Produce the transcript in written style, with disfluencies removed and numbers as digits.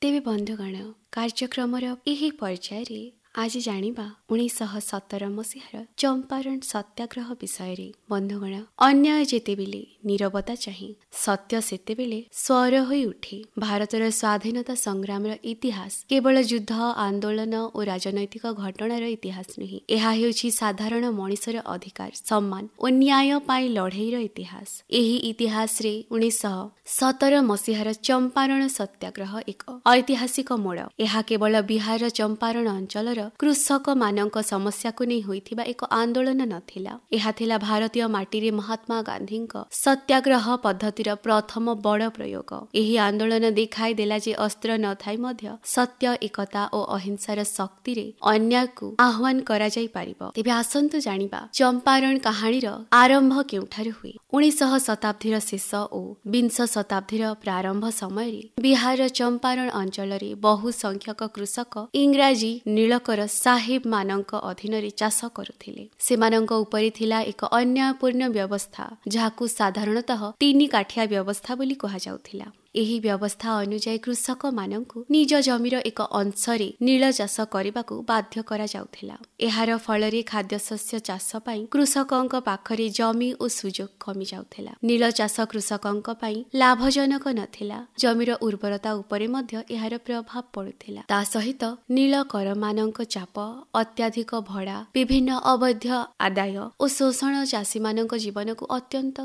ତେବେ ବନ୍ଧୁଗଣ, କାର୍ଯ୍ୟକ୍ରମର ଏହି ପର୍ଯ୍ୟାୟରେ ଆଜି ଜାଣିବା 1917 ମସିହାର ଚମ୍ପାରଣ ସତ୍ୟାଗ୍ରହ ବିଷୟରେ। ବନ୍ଧୁଗଣ, ଅନ୍ୟାୟ ଯେତେବେଳେ ନୀରବତା ଚାହେଁ, ସତ୍ୟ ସେତେବେଳେ ସ୍ୱର ହୋଇ ଉଠେ। ଭାରତର ସ୍ୱାଧୀନତା ସଂଗ୍ରାମର ଇତିହାସ କେବଳ ଯୁଦ୍ଧ, ଆନ୍ଦୋଳନ ଓ ରାଜନୈତିକ ଘଟଣାର ଇତିହାସ ନୁହେଁ। ଏହା ହେଉଛି ସାଧାରଣ ମଣିଷର ଅଧିକାର, ସମ୍ମାନ ଓ ନ୍ୟାୟ ପାଇଁ ଲଢ଼େଇର ଇତିହାସ। ଏହି ଇତିହାସରେ 1917 ମସିହାର ଚମ୍ପାରଣ ସତ୍ୟାଗ୍ରହ ଏକ ଐତିହାସିକ ମୋଡ଼। ଏହା କେବଳ ବିହାରର ଚମ୍ପାରଣ ଅଞ୍ଚଳର କୃଷକମାନଙ୍କ ସମସ୍ୟାକୁ ନେଇ ହୋଇଥିବା ଏକ ଆନ୍ଦୋଳନ ନଥିଲା। ଏହା ଥିଲା ଭାରତୀୟ ମାଟିରେ ମହାତ୍ମା ଗାନ୍ଧୀଙ୍କ ସତ୍ୟାଗ୍ରହ ପଦ୍ଧତିର ପ୍ରଥମ ବଡ଼ ପ୍ରୟୋଗ। ଏହି ଆନ୍ଦୋଳନ ଦେଖାଇ ଦେଲା ଯେ ଅସ୍ତ୍ର ନଥାଇ ମଧ୍ୟ ସତ୍ୟ, ଏକତା ଓ ଅହିଂସାର ଶକ୍ତିରେ ଅନ୍ୟାୟକୁ ଆହ୍ୱାନ କରାଯାଇ ପାରିବ। ତେବେ ଆସନ୍ତୁ ଜାଣିବା ଚମ୍ପାରଣ କାହାଣୀର ଆରମ୍ଭ କେଉଁଠାରୁ ହୁଏ। 19 ଶତାବ୍ଦୀର ଶେଷ ଓ 20 ଶତାବ୍ଦୀର ପ୍ରାରମ୍ଭ ସମୟରେ ବିହାରର ଚମ୍ପାରଣ ଅଞ୍ଚଳରେ ବହୁ ସଂଖ୍ୟକ କୃଷକ ଇଂରାଜୀ ନୀଳକର ସାହେବ ମାନଙ୍କ ଅଧୀନରେ ଚାଷ କରୁଥିଲେ। ସେମାନଙ୍କ ଉପରେ ଥିଲା ଏକ ଅନ୍ୟାୟପୂର୍ଣ୍ଣ ବ୍ୟବସ୍ଥା, ଯାହାକୁ ସାଧାରଣତଃ 3 କାଠିଆ ବ୍ୟବସ୍ଥା ବୋଲି କୁହାଯାଉଥିଲା। ଏହି ବ୍ୟବସ୍ଥା ଅନୁଯାୟୀ କୃଷକମାନଙ୍କୁ ନିଜ ଜମିର ଏକ ଅଂଶରେ ନୀଳ ଚାଷ କରିବାକୁ ବାଧ୍ୟ କରାଯାଉଥିଲା। ଏହାର ଫଳରେ ଖାଦ୍ୟଶସ୍ୟ ଚାଷ ପାଇଁ କୃଷକଙ୍କ ପାଖରେ ଜମି ଓ ସୁଯୋଗ କମି ଯାଉଥିଲା। ନୀଳ ଚାଷ କୃଷକଙ୍କ ପାଇଁ ଲାଭଜନକ ନଥିଲା। ଜମିର ଉର୍ବରତା ଉପରେ ମଧ୍ୟ ଏହାର ପ୍ରଭାବ ପଡୁଥିଲା। ତା ସହିତ ନୀଳକରମାନଙ୍କ ଚାପ, ଅତ୍ୟାଧିକ ଭଡ଼ା, ବିଭିନ୍ନ ଅବୈଧ ଆଦାୟ ଓ ଶୋଷଣ ଚାଷୀମାନଙ୍କ ଜୀବନକୁ ଅତ୍ୟନ୍ତ